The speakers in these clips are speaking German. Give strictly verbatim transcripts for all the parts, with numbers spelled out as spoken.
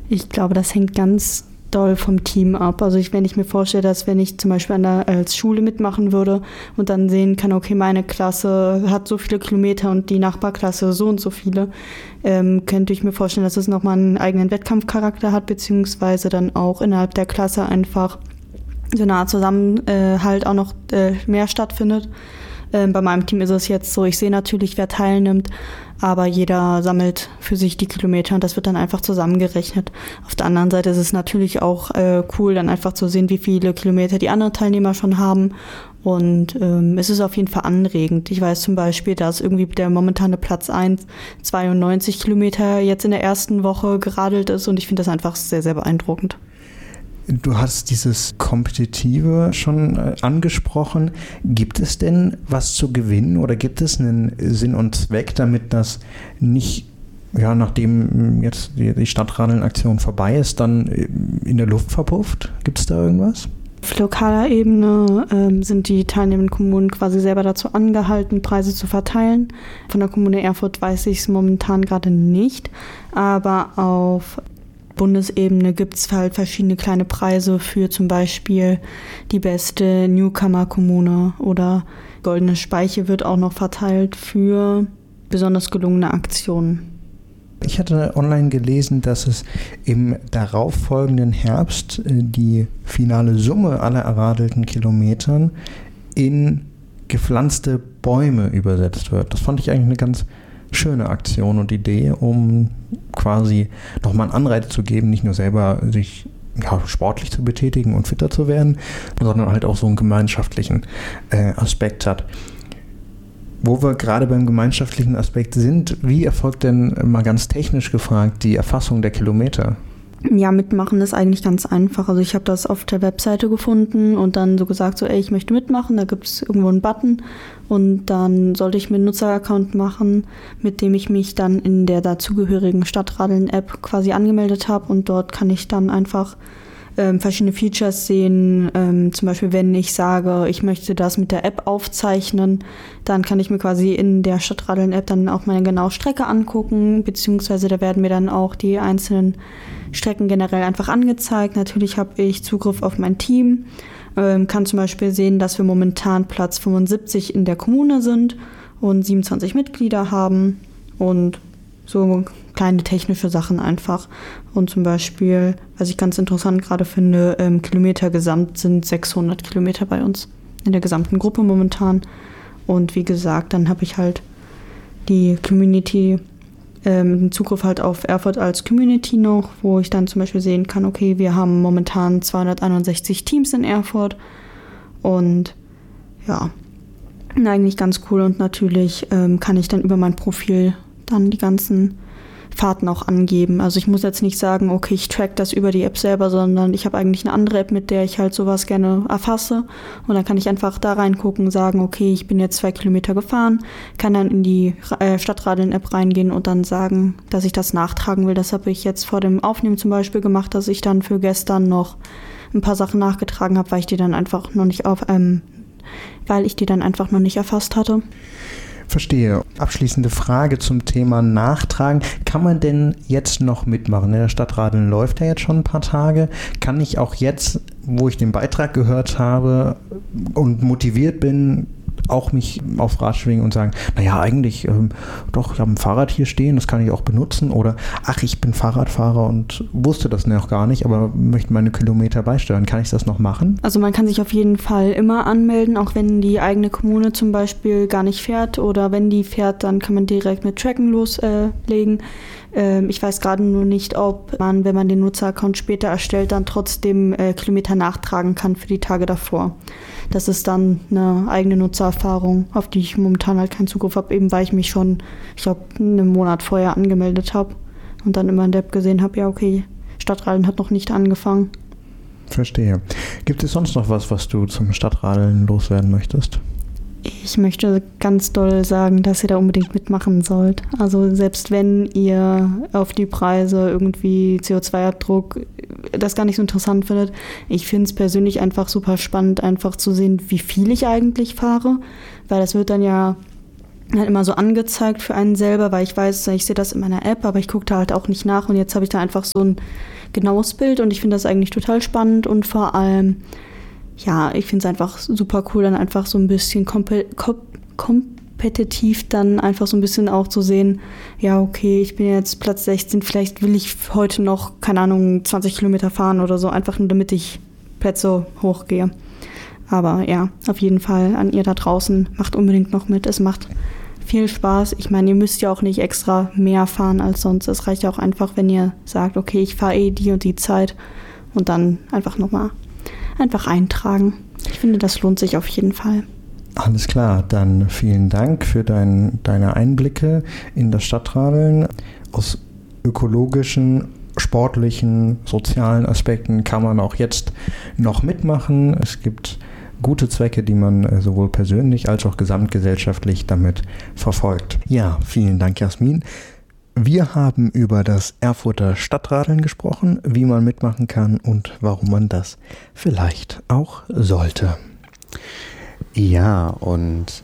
Ich glaube, das hängt ganz doll vom Team ab. Also ich, wenn ich mir vorstelle, dass wenn ich zum Beispiel an der, als Schule mitmachen würde und dann sehen kann, okay, meine Klasse hat so viele Kilometer und die Nachbarklasse so und so viele, ähm, könnte ich mir vorstellen, dass es nochmal einen eigenen Wettkampfcharakter hat, beziehungsweise dann auch innerhalb der Klasse einfach so eine Art Zusammenhalt auch noch äh, mehr stattfindet. Ähm, bei meinem Team ist es jetzt so, ich sehe natürlich, wer teilnimmt, aber jeder sammelt für sich die Kilometer und das wird dann einfach zusammengerechnet. Auf der anderen Seite ist es natürlich auch äh, cool, dann einfach zu sehen, wie viele Kilometer die anderen Teilnehmer schon haben. Und ähm, es ist auf jeden Fall anregend. Ich weiß zum Beispiel, dass irgendwie der momentane Platz eins zweiundneunzig Kilometer jetzt in der ersten Woche geradelt ist und ich finde das einfach sehr, sehr beeindruckend. Du hast dieses Kompetitive schon äh, angesprochen. Gibt es denn was zu gewinnen oder gibt es einen Sinn und Zweck, damit das nicht, ja, nachdem jetzt die, die Stadtradeln-Aktion vorbei ist, dann in der Luft verpufft? Gibt es da irgendwas? Auf lokaler Ebene ähm, sind die teilnehmenden Kommunen quasi selber dazu angehalten, Preise zu verteilen. Von der Kommune Erfurt weiß ich es momentan gerade nicht, aber auf Bundesebene gibt es halt verschiedene kleine Preise für zum Beispiel die beste Newcomer-Kommune oder Goldene Speiche wird auch noch verteilt für besonders gelungene Aktionen. Ich hatte online gelesen, dass es im darauffolgenden Herbst die finale Summe aller erradelten Kilometern in gepflanzte Bäume übersetzt wird. Das fand ich eigentlich eine ganz schöne Aktion und Idee, um quasi nochmal einen Anreiz zu geben, nicht nur selber sich ja, sportlich zu betätigen und fitter zu werden, sondern halt auch so einen gemeinschaftlichen äh, Aspekt hat. Wo wir gerade beim gemeinschaftlichen Aspekt sind, wie erfolgt denn, mal ganz technisch gefragt, die Erfassung der Kilometer? Ja, mitmachen ist eigentlich ganz einfach. Also ich habe das auf der Webseite gefunden und dann so gesagt, so ey, ich möchte mitmachen, da gibt es irgendwo einen Button und dann sollte ich mir einen Nutzeraccount machen, mit dem ich mich dann in der dazugehörigen Stadtradeln-App quasi angemeldet habe und dort kann ich dann einfach ähm, verschiedene Features sehen. Ähm, zum Beispiel, wenn ich sage, ich möchte das mit der App aufzeichnen, dann kann ich mir quasi in der Stadtradeln-App dann auch meine genaue Strecke angucken, beziehungsweise da werden mir dann auch die einzelnen Strecken generell einfach angezeigt. Natürlich habe ich Zugriff auf mein Team, ähm, kann zum Beispiel sehen, dass wir momentan Platz fünfundsiebzig in der Kommune sind und siebenundzwanzig Mitglieder haben und so kleine technische Sachen einfach. Und zum Beispiel, was ich ganz interessant gerade finde, ähm, Kilometer gesamt sind sechshundert Kilometer bei uns in der gesamten Gruppe momentan. Und wie gesagt, dann habe ich halt die Community, ähm, Zugriff halt auf Erfurt als Community noch, wo ich dann zum Beispiel sehen kann, okay, wir haben momentan zweihunderteinundsechzig Teams in Erfurt und ja, eigentlich ganz cool und natürlich ähm, kann ich dann über mein Profil dann die ganzen Fahrten auch angeben. Also ich muss jetzt nicht sagen, okay, ich track das über die App selber, sondern ich habe eigentlich eine andere App, mit der ich halt sowas gerne erfasse und dann kann ich einfach da reingucken, sagen, okay, ich bin jetzt zwei Kilometer gefahren, kann dann in die äh, Stadtradeln-App reingehen und dann sagen, dass ich das nachtragen will. Das habe ich jetzt vor dem Aufnehmen zum Beispiel gemacht, dass ich dann für gestern noch ein paar Sachen nachgetragen habe, weil ich die dann einfach noch nicht auf, ähm, weil ich die dann einfach noch nicht erfasst hatte. Verstehe. Abschließende Frage zum Thema Nachtragen. Kann man denn jetzt noch mitmachen? Der Stadtradeln läuft ja jetzt schon ein paar Tage. Kann ich auch jetzt, wo ich den Beitrag gehört habe und motiviert bin, auch mich aufs Rad schwingen und sagen, naja, eigentlich ähm, doch, ich habe ein Fahrrad hier stehen, das kann ich auch benutzen oder ach, ich bin Fahrradfahrer und wusste das noch gar nicht, aber möchte meine Kilometer beisteuern. Kann ich das noch machen? Also man kann sich auf jeden Fall immer anmelden, auch wenn die eigene Kommune zum Beispiel gar nicht fährt oder wenn die fährt, dann kann man direkt mit Tracken loslegen. Ähm, ich weiß gerade nur nicht, ob man, wenn man den Nutzeraccount später erstellt, dann trotzdem äh, Kilometer nachtragen kann für die Tage davor. Das ist dann eine eigene Nutzererfahrung, auf die ich momentan halt keinen Zugriff habe, eben weil ich mich schon, ich glaube, einen Monat vorher angemeldet habe und dann immer in der App gesehen habe, ja okay, Stadtradeln hat noch nicht angefangen. Verstehe. Gibt es sonst noch was, was du zum Stadtradeln loswerden möchtest? Ich möchte ganz doll sagen, dass ihr da unbedingt mitmachen sollt. Also selbst wenn ihr auf die Preise irgendwie C O zwei Abdruck das gar nicht so interessant findet, ich finde es persönlich einfach super spannend, einfach zu sehen, wie viel ich eigentlich fahre, weil das wird dann ja halt immer so angezeigt für einen selber, weil ich weiß, ich sehe das in meiner App, aber ich gucke da halt auch nicht nach und jetzt habe ich da einfach so ein genaues Bild und ich finde das eigentlich total spannend und vor allem, ja, ich finde es einfach super cool, dann einfach so ein bisschen kompe- kom- kompetitiv dann einfach so ein bisschen auch zu sehen, ja, okay, ich bin jetzt Platz sechzehn, vielleicht will ich heute noch, keine Ahnung, zwanzig Kilometer fahren oder so, einfach nur damit ich Plätze hochgehe. Aber ja, auf jeden Fall an ihr da draußen, macht unbedingt noch mit, es macht viel Spaß. Ich meine, ihr müsst ja auch nicht extra mehr fahren als sonst. Es reicht ja auch einfach, wenn ihr sagt, okay, ich fahre eh die und die Zeit und dann einfach nochmal einfach eintragen. Ich finde, das lohnt sich auf jeden Fall. Alles klar, dann vielen Dank für dein, deine Einblicke in das Stadtradeln. Aus ökologischen, sportlichen, sozialen Aspekten kann man auch jetzt noch mitmachen. Es gibt gute Zwecke, die man sowohl persönlich als auch gesamtgesellschaftlich damit verfolgt. Ja, vielen Dank, Jasmin. Wir haben über das Erfurter Stadtradeln gesprochen, wie man mitmachen kann und warum man das vielleicht auch sollte. Ja, und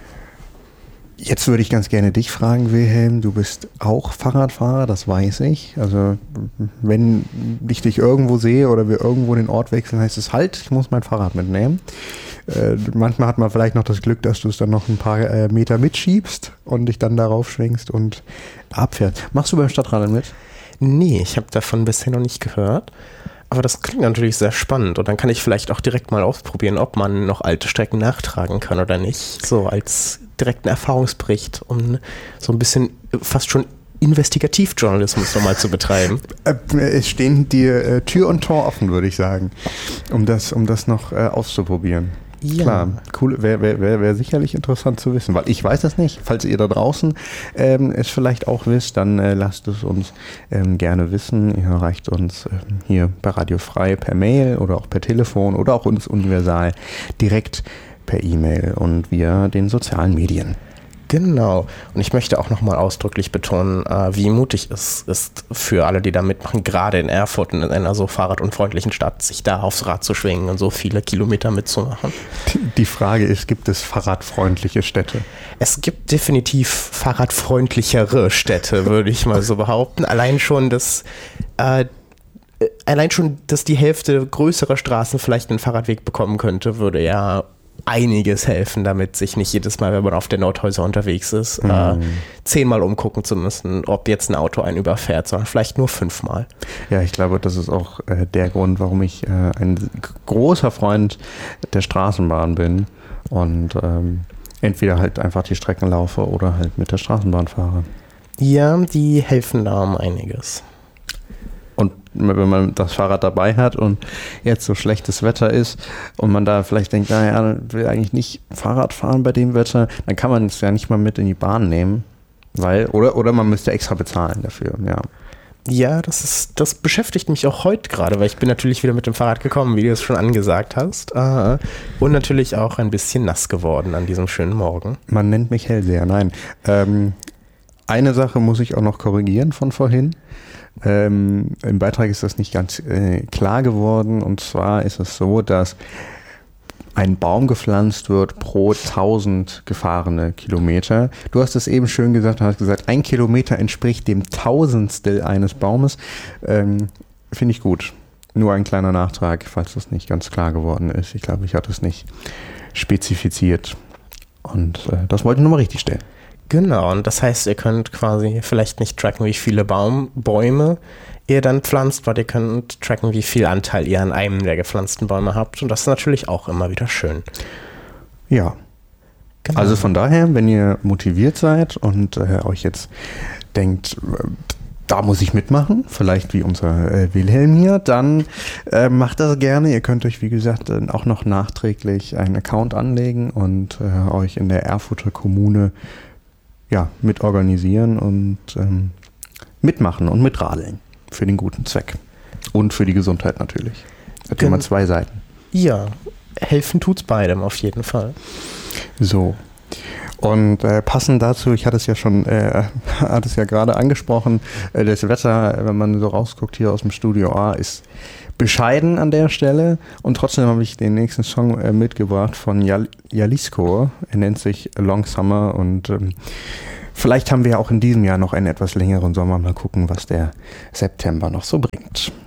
jetzt würde ich ganz gerne dich fragen, Wilhelm. Du bist auch Fahrradfahrer, das weiß ich. Also wenn ich dich irgendwo sehe oder wir irgendwo den Ort wechseln, heißt es halt, ich muss mein Fahrrad mitnehmen. Äh, manchmal hat man vielleicht noch das Glück, dass du es dann noch ein paar äh, Meter mitschiebst und dich dann darauf schwingst und abfährst. Machst du beim Stadtradeln mit? Nee, ich habe davon bisher noch nicht gehört. Aber das klingt natürlich sehr spannend und dann kann ich vielleicht auch direkt mal ausprobieren, ob man noch alte Strecken nachtragen kann oder nicht. So als direkten Erfahrungsbericht, um so ein bisschen fast schon Investigativjournalismus nochmal zu betreiben. Es stehen dir äh, Tür und Tor offen, würde ich sagen, um das, um das noch äh, auszuprobieren. Ja. Klar, cool, wäre wär, wär, wär sicherlich interessant zu wissen, weil ich weiß das nicht. Falls ihr da draußen ähm, es vielleicht auch wisst, dann äh, lasst es uns ähm, gerne wissen. Ihr erreicht uns ähm, hier bei Radio Frei per Mail oder auch per Telefon oder auch uns universal direkt per E-Mail und via den sozialen Medien. Genau. Und ich möchte auch nochmal ausdrücklich betonen, äh, wie mutig es ist für alle, die da mitmachen, gerade in Erfurt, in einer so fahrradunfreundlichen Stadt, sich da aufs Rad zu schwingen und so viele Kilometer mitzumachen. Die Frage ist, gibt es fahrradfreundliche Städte? Es gibt definitiv fahrradfreundlichere Städte, würde ich mal so behaupten. Allein schon, dass äh, allein schon, dass die Hälfte größerer Straßen vielleicht einen Fahrradweg bekommen könnte, würde ja einiges helfen, damit sich nicht jedes Mal, wenn man auf der Nordhäuser unterwegs ist, mhm. äh, zehnmal umgucken zu müssen, ob jetzt ein Auto einen überfährt, sondern vielleicht nur fünfmal. Ja, ich glaube, das ist auch äh, der Grund, warum ich äh, ein großer Freund der Straßenbahn bin und ähm, entweder halt einfach die Strecken laufe oder halt mit der Straßenbahn fahre. Ja, die helfen da um einiges. Und wenn man das Fahrrad dabei hat und jetzt so schlechtes Wetter ist und man da vielleicht denkt, naja, will eigentlich nicht Fahrrad fahren bei dem Wetter, dann kann man es ja nicht mal mit in die Bahn nehmen, weil oder, oder man müsste extra bezahlen dafür, ja. Ja, das ist, das beschäftigt mich auch heute gerade, weil ich bin natürlich wieder mit dem Fahrrad gekommen, wie du es schon angesagt hast. Äh, und natürlich auch ein bisschen nass geworden an diesem schönen Morgen. Man nennt mich Hellseher, nein. Ähm, eine Sache muss ich auch noch korrigieren von vorhin. Ähm, im Beitrag ist das nicht ganz äh, klar geworden, und zwar ist es so, dass ein Baum gepflanzt wird pro tausend gefahrene Kilometer. Du hast es eben schön gesagt, du hast gesagt, ein Kilometer entspricht dem Tausendstel eines Baumes. Ähm, finde ich gut. Nur ein kleiner Nachtrag, falls das nicht ganz klar geworden ist. Ich glaube, ich hatte es nicht spezifiziert. Und äh, das wollte ich nochmal richtig stellen. Genau, und das heißt, ihr könnt quasi vielleicht nicht tracken, wie viele Baum, Bäume ihr dann pflanzt, weil ihr könnt tracken, wie viel Anteil ihr an einem der gepflanzten Bäume habt. Und das ist natürlich auch immer wieder schön. Ja. Genau. Also von daher, wenn ihr motiviert seid und äh, euch jetzt denkt, äh, da muss ich mitmachen, vielleicht wie unser äh, Wilhelm hier, dann äh, macht das gerne. Ihr könnt euch, wie gesagt, dann auch noch nachträglich einen Account anlegen und äh, euch in der Erfurter Kommune ja, mit organisieren und ähm, mitmachen und mitradeln für den guten Zweck. Und für die Gesundheit natürlich. Das hat immer zwei Seiten. Ja, helfen tut's beidem auf jeden Fall. So. Und äh, passend dazu, ich hatte es ja schon, äh, hatte es ja gerade angesprochen, äh, das Wetter, wenn man so rausguckt hier aus dem Studio A, ist bescheiden an der Stelle. Und trotzdem habe ich den nächsten Song äh, mitgebracht von Jal- Jalisco. Er nennt sich Long Summer und ähm, vielleicht haben wir auch in diesem Jahr noch einen etwas längeren Sommer. Mal gucken, was der September noch so bringt.